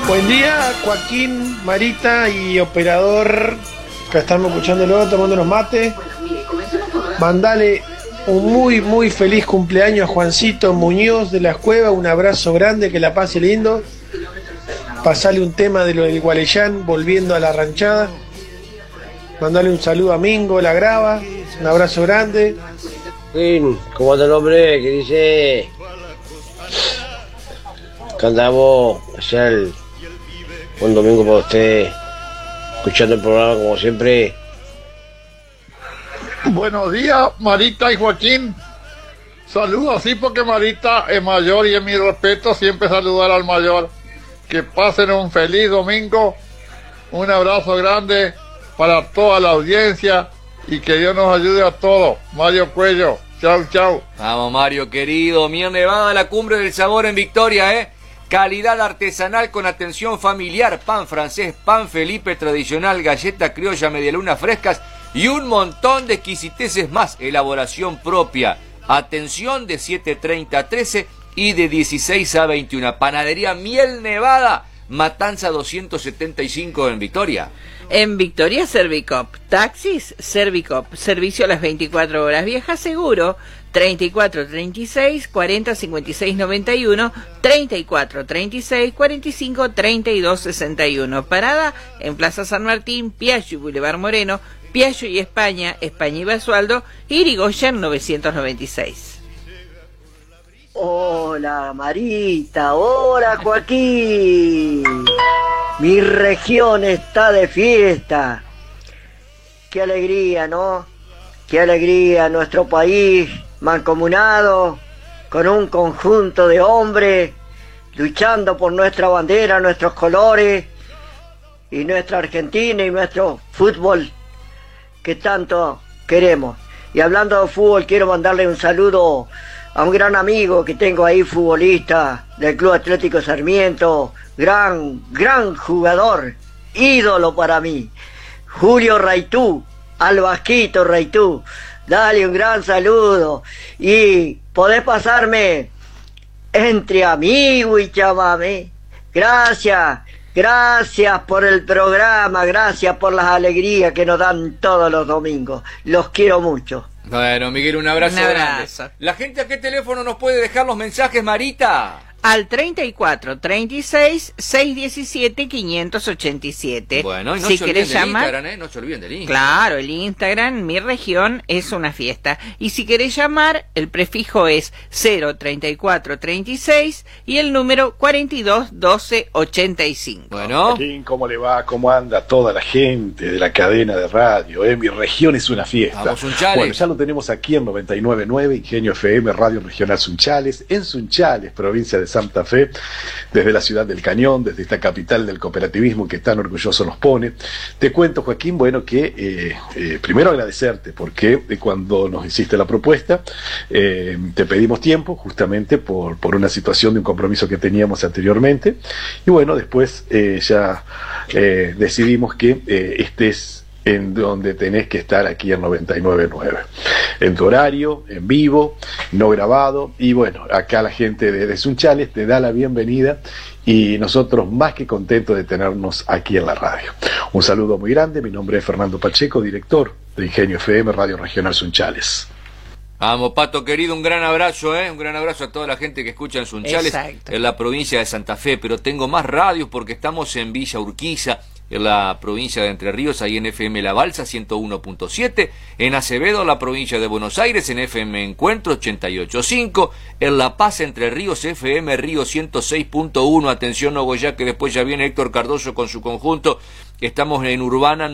Buen día, Joaquín, Marita y operador. Acá estamos escuchándolo, tomando unos mates. Mandale un muy feliz cumpleaños a Juancito Muñoz de las Cuevas. Un abrazo grande, que la pase lindo. Pasale un tema de lo del Gualeyán, volviendo a la ranchada. Mandale un saludo a Mingo, la grava. Un abrazo grande. ¿Cómo anda el hombre? ¿Qué dice? Que andamos allá un domingo para usted, escuchando el programa como siempre. Buenos días, Marita y Joaquín. Saludos así porque Marita es mayor y en mi respeto siempre saludar al mayor. Que pasen un feliz domingo. Un abrazo grande para toda la audiencia y que Dios nos ayude a todos. Mario Cuello, chau, chau. Vamos, Mario querido. Mier Nevada, la cumbre del sabor en Victoria, Calidad artesanal con atención familiar, pan francés, pan Felipe tradicional, galleta criolla, medialunas frescas y un montón de exquisiteces más. Elaboración propia. Atención de 7:30 a 13 y de 16 a 21. Panadería Miel Nevada, Matanza 275 en Victoria. En Victoria, Servicop. Taxis, Servicop. Servicio a las 24 horas. Viaja seguro. 34 36 40 56 91, 34 36 45 32 61. Parada en Plaza San Martín, Piaggio y Boulevard Moreno, Piaggio y España y Basualdo, Irigoyen 996. Hola Marita, hola Joaquín. Mi región está de fiesta. Qué alegría, ¿no? Qué alegría nuestro país mancomunado con un conjunto de hombres luchando por nuestra bandera, nuestros colores y nuestra Argentina y nuestro fútbol que tanto queremos. Y hablando de fútbol, quiero mandarle un saludo a un gran amigo que tengo ahí, futbolista del Club Atlético Sarmiento, gran jugador, ídolo para mí, Julio Raitú, al Vasquito Raitú. Dale un gran saludo y podés pasarme entre amigos y chamame. Gracias por el programa, gracias por las alegrías que nos dan todos los domingos. Los quiero mucho. Bueno, Miguel, un abrazo grande. ¿La gente a qué teléfono nos puede dejar los mensajes, Marita? Al 34 36 617 587. Bueno, y no si se querés olviden llamar, del Instagram, no se olviden del Instagram. Claro, el Instagram, mi región es una fiesta. Y si querés llamar, el prefijo es 034 36 y el número 42 12 85. Bueno. ¿Cómo le va? ¿Cómo anda toda la gente de la cadena de radio? Mi región es una fiesta. Vamos, Sunchales. Bueno, ya lo tenemos aquí en 99.9, Ingenio FM, Radio Regional Sunchales, en Sunchales, provincia de Santa Fe, desde la ciudad del Cañón, desde esta capital del cooperativismo que tan orgulloso nos pone. Te cuento, Joaquín, bueno, que primero agradecerte porque cuando nos hiciste la propuesta te pedimos tiempo justamente por una situación de un compromiso que teníamos anteriormente y bueno, después ya decidimos que estés en donde tenés que estar aquí en 99.9, en tu horario, en vivo, no grabado, y bueno, acá la gente de Sunchales te da la bienvenida y nosotros más que contentos de tenernos aquí en la radio. Un saludo muy grande, mi nombre es Fernando Pacheco, director de Ingenio FM, Radio Regional Sunchales. Vamos, Pato querido, un gran abrazo, un gran abrazo a toda la gente que escucha en Sunchales, en la provincia de Santa Fe, pero tengo más radios porque estamos en Villa Urquiza, en la provincia de Entre Ríos, ahí en FM La Balsa 101.7, en Acevedo, la provincia de Buenos Aires, en FM Encuentro 88.5, en La Paz, Entre Ríos, FM Río 106.1, atención Nogoyá, que después ya viene Héctor Cardoso con su conjunto, estamos en Urbana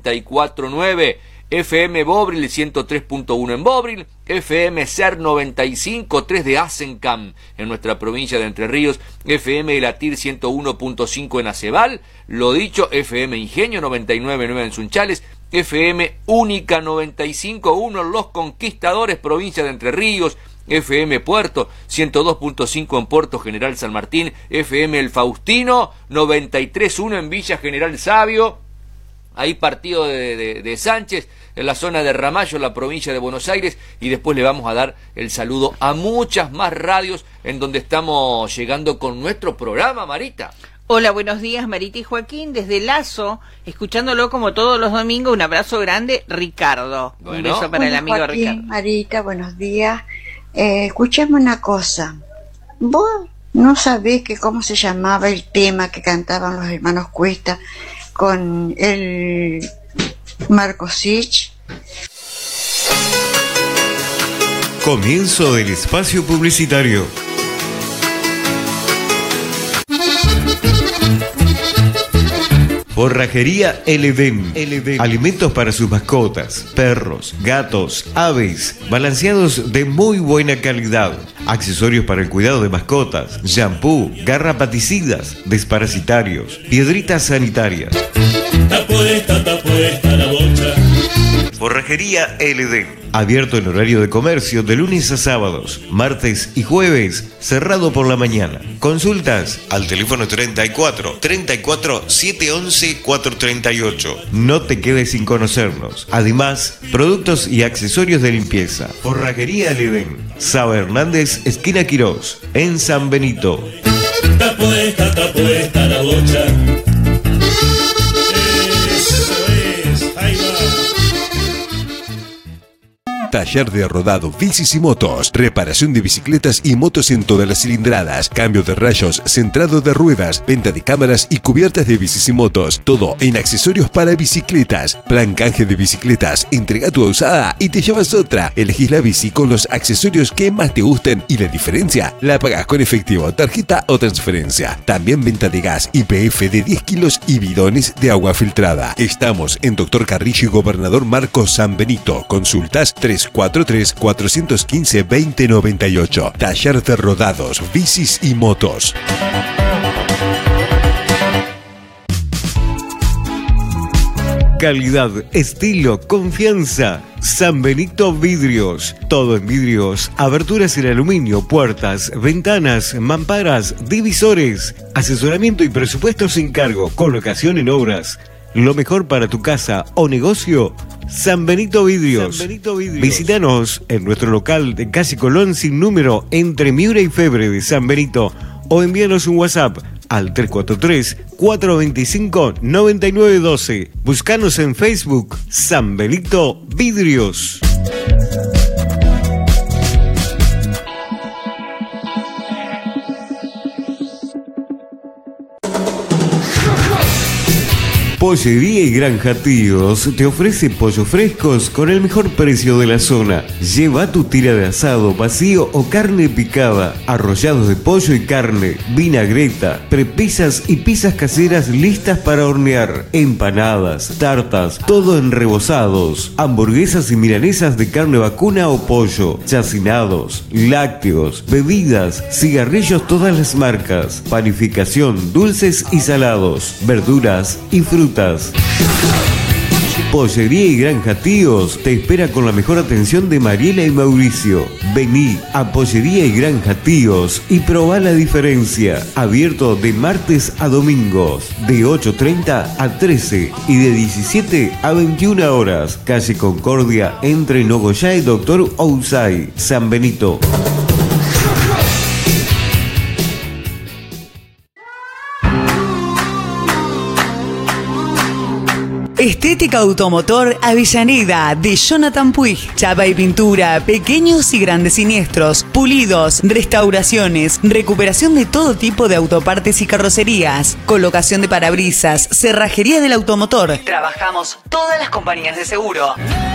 94.9, FM Bobril 103.1 en Bobril, FM Ser 95.3 de Asencam en nuestra provincia de Entre Ríos, FM Latir 101.5 en Aceval, lo dicho, FM Ingenio 99.9 en Sunchales, FM Única 95.1 en Los Conquistadores, provincia de Entre Ríos, FM Puerto 102.5 en Puerto General San Martín, FM El Faustino 93.1 en Villa General Sabio, ahí partido de Sánchez, en la zona de Ramallo, la provincia de Buenos Aires, y después le vamos a dar el saludo a muchas más radios en donde estamos llegando con nuestro programa, Marita. Hola, buenos días, Marita y Joaquín, desde Lazo, escuchándolo como todos los domingos. Un abrazo grande, Ricardo. Bueno. Un beso para el amigo Joaquín, Ricardo. Marita, buenos días. Escuchame una cosa. ¿Vos no sabés que cómo se llamaba el tema que cantaban los hermanos Cuesta con el Marco Sich? Comienzo del espacio publicitario. Forrajería El Edén. Alimentos para sus mascotas, perros, gatos, aves, balanceados de muy buena calidad. Accesorios para el cuidado de mascotas, shampoo, garrapaticidas, desparasitarios, piedritas sanitarias. Está puesta la bocha. Forrajería El Edén. Abierto en horario de comercio de lunes a sábados, martes y jueves, cerrado por la mañana. Consultas al teléfono 34 711 438. No te quedes sin conocernos. Además, productos y accesorios de limpieza. Forrajería El Edén. Saba Hernández, esquina Quirós, en San Benito. Está puesta la bocha. Eso es, ahí va. Taller de rodado, bicis y motos, reparación de bicicletas y motos en todas las cilindradas, cambio de rayos, centrado de ruedas, venta de cámaras y cubiertas de bicis y motos, todo en accesorios para bicicletas. Plan canje de bicicletas, entrega tu usada y te llevas otra. Elegís la bici con los accesorios que más te gusten y la diferencia la pagás con efectivo, tarjeta o transferencia. También venta de gas YPF de 10 kilos y bidones de agua filtrada. Estamos en Doctor Carrillo y Gobernador Marcos San Benito. Consultas 343-415-2098. Taller de rodados, bicis y motos. Calidad, estilo, confianza. San Benito Vidrios. Todo en vidrios. Aberturas en aluminio, puertas, ventanas, mamparas, divisores. Asesoramiento y presupuesto sin cargo. Colocación en obras. Lo mejor para tu casa o negocio. San Benito Vidrios. Visítanos en nuestro local de calle Colón sin número entre Miura y Febre de San Benito o envíanos un WhatsApp al 343-425-9912. Búscanos en Facebook San Benito Vidrios. Pollería y Granja Tíos te ofrece pollos frescos con el mejor precio de la zona. Lleva tu tira de asado, vacío o carne picada, arrollados de pollo y carne, vinagreta, prepisas y pizzas caseras listas para hornear, empanadas, tartas, todo en rebozados, hamburguesas y milanesas de carne vacuna o pollo, chacinados, lácteos, bebidas, cigarrillos todas las marcas, panificación, dulces y salados, verduras y frutas. Pollería y Granja Tíos te espera con la mejor atención de Mariela y Mauricio. Vení a Pollería y Granja Tíos y probá la diferencia. Abierto de martes a domingos, de 8:30 a 13 y de 17 a 21 horas. Calle Concordia entre Nogoyá y Doctor Ousay, San Benito. Estética Automotor Avellaneda de Jonathan Puig. Chapa y pintura, pequeños y grandes siniestros, pulidos, restauraciones, recuperación de todo tipo de autopartes y carrocerías, colocación de parabrisas, cerrajería del automotor. Trabajamos todas las compañías de seguro.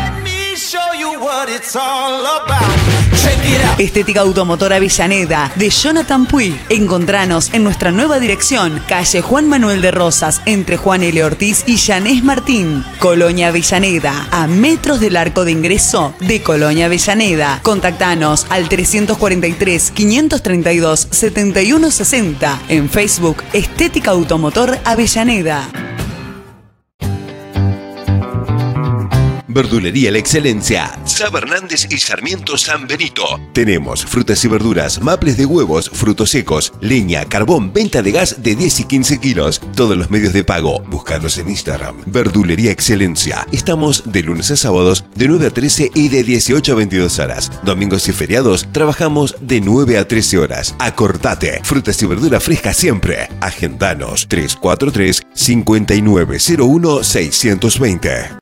Estética Automotor Avellaneda de Jonathan Puig. Encontranos en nuestra nueva dirección, calle Juan Manuel de Rosas, entre Juan L. Ortiz y Yanés Martín, Colonia Avellaneda, a metros del arco de ingreso de Colonia Avellaneda. Contactanos al 343-532-7160. En Facebook, Estética Automotor Avellaneda. Verdulería La Excelencia, Saba Hernández y Sarmiento San Benito. Tenemos frutas y verduras, maples de huevos, frutos secos, leña, carbón, venta de gas de 10 y 15 kilos. Todos los medios de pago. Búscanos en Instagram. Verdulería Excelencia. Estamos de lunes a sábados de 9 a 13 y de 18 a 22 horas. Domingos y feriados trabajamos de 9 a 13 horas. Acordate. Frutas y verduras frescas siempre. Agendanos 343-5901-620.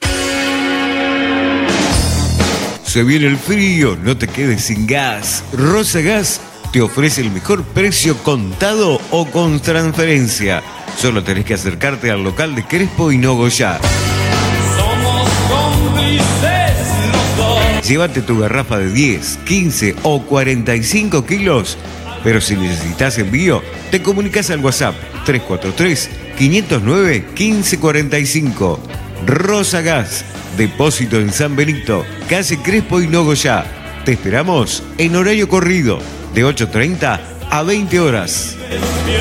Se viene el frío, no te quedes sin gas. Rosa Gas te ofrece el mejor precio contado o con transferencia. Solo tenés que acercarte al local de Crespo y Nogoyá. Somos cómplices los dos. Llévate tu garrafa de 10, 15 o 45 kilos. Pero si necesitas envío, te comunicas al WhatsApp 343-509-1545. Rosa Gas, depósito en San Benito, calle Crespo y Nogoyá. Te esperamos en horario corrido, de 8:30 a 20 horas.